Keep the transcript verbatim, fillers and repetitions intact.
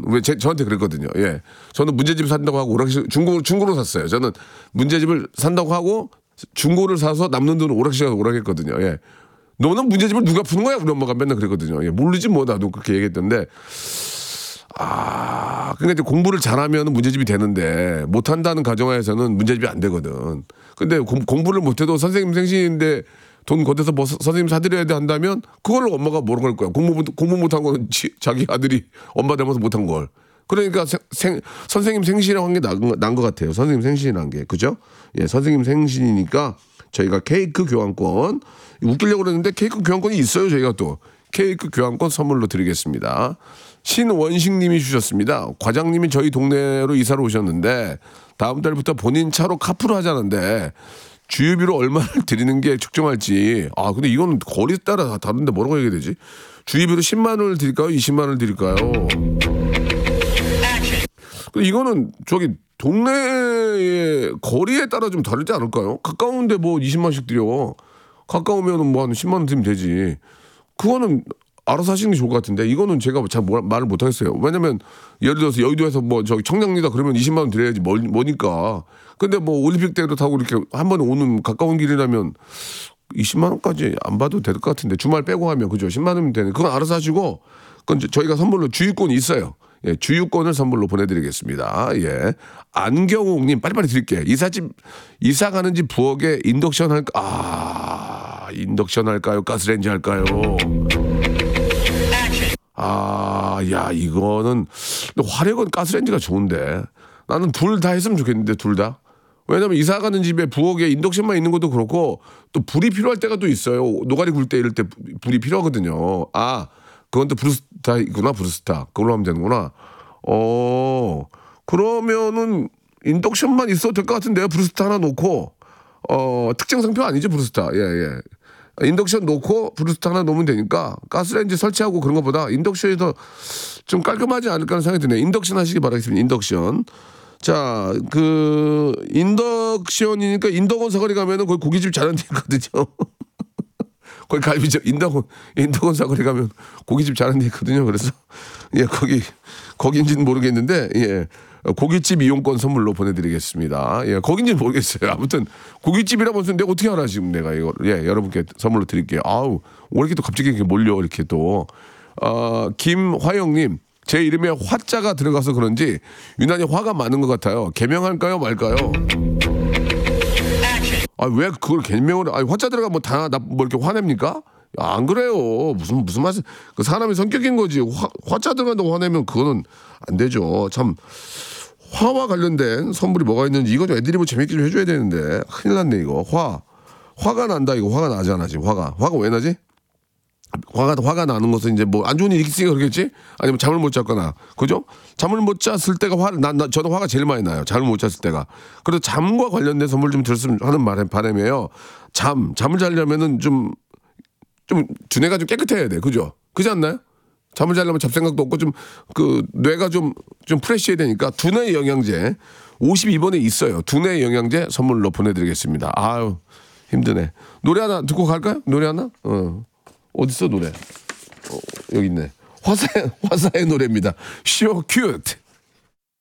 왜 제, 저한테 그랬거든요. 예. 저는 문제집 산다고 하고 오락실 중고 중고로 샀어요. 저는 문제집을 산다고 하고 중고를 사서 남는 돈을 오락실 가서 오락했거든요. 예. 너는 문제집을 누가 푸는 거야? 우리 엄마가 맨날 그랬거든요. 예. 모르지 뭐 나도 그렇게 얘기했던데. 아, 그러니까 이제 공부를 잘하면 문제집이 되는데 못한다는 가정하에서는 문제집이 안 되거든. 근데 공, 공부를 못해도 선생님 생신인데 돈 걷어서 뭐 서- 선생님 사드려야 돼 한다면 그걸 엄마가 뭐라고 할 거야. 공부, 못- 공부 못한 거는 지, 자기 아들이 엄마 닮아서 못한 걸. 그러니까 생, 생, 선생님 생신이라고 한 게 난 것 같아요. 선생님 생신이란 게. 그죠? 예, 선생님 생신이니까 저희가 케이크 교환권 웃기려고 그랬는데 케이크 교환권이 있어요. 저희가 또 케이크 교환권 선물로 드리겠습니다. 신원식님이 주셨습니다. 과장님이 저희 동네로 이사를 오셨는데 다음 달부터 본인 차로 카풀을 하자는데 주유비로 얼마를 드리는 게 적정할지. 아 근데 이건 거리 따라 다 다른데 뭐라고 얘기해야 되지? 주유비로 십만 원을 드릴까요? 이십만 원을 드릴까요? 근데 이거는 저기 동네의 거리에 따라 좀 다르지 않을까요? 가까운데 뭐 이십만 원씩 드려. 가까우면 뭐 한 십만 원 드리면 되지. 그거는 알아서 하시는 게 좋을 것 같은데 이거는 제가 잘 뭐- 말을 못 하겠어요. 왜냐면 예를 들어서 여의도에서 뭐 저기 청량리다 그러면 이십만 원 드려야지 멀, 뭐니까. 근데 뭐 올림픽대로 타고 이렇게 한 번에 오는 가까운 길이라면 이십만 원까지 안 봐도 될 것 같은데 주말 빼고 하면 그죠? 십만 원이면 되는. 그건 알아서 하시고 그건 저희가 선물로 주유권이 있어요. 예, 주유권을 선물로 보내드리겠습니다. 예, 안경욱님 빨리빨리 드릴게요. 이삿집 이사 가는 집 부엌에 인덕션 할까? 아, 인덕션 할까요? 가스레인지 할까요? 아, 야, 이거는 근데 화력은 가스레인지가 좋은데 나는 둘 다 했으면 좋겠는데 둘 다. 왜냐면 이사 가는 집에 부엌에 인덕션만 있는 것도 그렇고 또 불이 필요할 때가 또 있어요. 노가리 굴 때 이럴 때 불이 필요하거든요. 아, 그건 또 브루스타이구나, 브루스타. 그걸로 하면 되는구나. 어, 그러면은 인덕션만 있어도 될 것 같은데요. 브루스타 하나 놓고 어, 특정 상표 아니죠, 브루스타. 예, 예. 인덕션 놓고 브루스타 하나 놓으면 되니까 가스레인지 설치하고 그런 것보다 인덕션이 더 좀 깔끔하지 않을까 하는 생각이 드네요. 인덕션 하시기 바라겠습니다. 인덕션. 자, 그 인덕션이니까 인덕원 사거리 가면은 거기 고깃집 잘하는 데 있거든요. 거기 갈비집 인덕원 인덕원 사거리 가면 고깃집 잘하는 데 있거든요. 그래서 예, 거기 거긴지는 모르겠는데 예. 고깃집 이용권 선물로 보내드리겠습니다. 예, 거긴지는 모르겠어요. 아무튼 고깃집이라고 해서 내가 어떻게 알아 지금 내가 이거 예, 여러분께 선물로 드릴게요. 아우, 왜 이렇게 또 갑자기 이렇게 몰려 이렇게 또 어, 김화영님 제 이름에 화자가 들어가서 그런지 유난히 화가 많은 것 같아요. 개명할까요 말까요? 아, 왜 그걸 개명을? 아, 화자 들어가 뭐 다 나 뭐 이렇게 화냅니까? 야, 안 그래요. 무슨 무슨 말씀? 그 사람의 성격인 거지. 화, 화자 들어간다고 화내면 그거는 안 되죠. 참 화와 관련된 선물이 뭐가 있는지 이거 좀 애드리브 재밌게 좀 해줘야 되는데 큰일 났네 이거. 화 화가 난다 이거 화가 나잖아 지금 화가 화가 왜 나지? 화가 화가 나는 것은 이제 뭐 안 좋은 일이 있으니까 그러겠지? 아니면 잠을 못 잤거나 그죠? 잠을 못 잤을 때가 화를 난 나, 저는 화가 제일 많이 나요. 잠을 못 잤을 때가. 그래서 잠과 관련된 선물 좀 들었으면 하는 바람, 바람이에요. 잠 잠을 자려면은 좀 좀 두뇌가 좀 깨끗해야 돼. 그죠? 그렇지 않나요? 잠을 자려면 잡생각도 없고 좀 그 뇌가 좀 좀 프레시해야 되니까 두뇌 영양제 오십이 번에 있어요. 두뇌 영양제 선물로 보내드리겠습니다. 아유 힘드네. 노래 하나 듣고 갈까요? 노래 하나? 어 어디 있어 노래? 어, 여기 있네. 화사의 화사의 노래입니다. Sure Cute.